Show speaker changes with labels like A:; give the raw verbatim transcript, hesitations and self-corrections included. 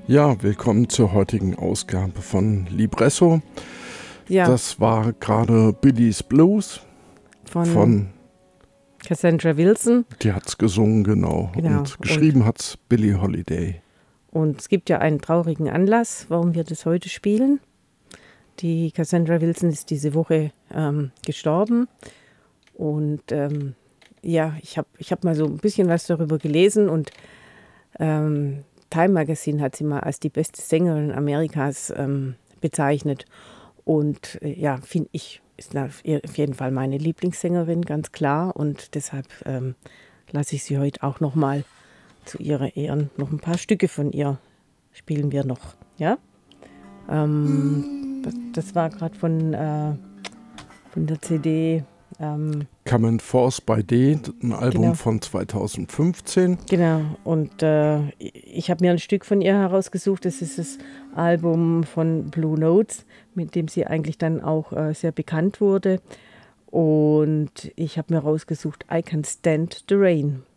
A: Ja, willkommen zur heutigen Ausgabe von Libresso.
B: Ja,
A: Das war gerade Billy's Blues
B: von,
A: von,
B: Cassandra Wilson.
A: die hat's gesungen, genau.
B: Genau.
A: Und geschrieben hat's Billie Holiday.
B: Und es gibt ja einen traurigen Anlass, warum wir das heute spielen. Die Cassandra Wilson ist diese Woche ähm, gestorben. Und ähm, ja, ich habe ich hab mal so ein bisschen was darüber gelesen und ähm, Time Magazine hat sie mal als die beste Sängerin Amerikas ähm, bezeichnet. Und äh, ja, finde ich, ist auf jeden Fall meine Lieblingssängerin, ganz klar. Und deshalb ähm, lasse ich sie heute auch noch mal zu ihrer Ehren noch ein paar Stücke von ihr spielen wir noch. Ja, ähm, das, das war gerade von, äh, von der C D. Ähm,
A: Come and Force by Day, ein Album
B: genau.
A: von zweitausendfünfzehn.
B: Genau, und äh, ich habe mir ein Stück von ihr herausgesucht. Das ist das Album von Blue Notes, mit dem sie eigentlich dann auch äh, sehr bekannt wurde. Und ich habe mir herausgesucht I Can Stand the Rain.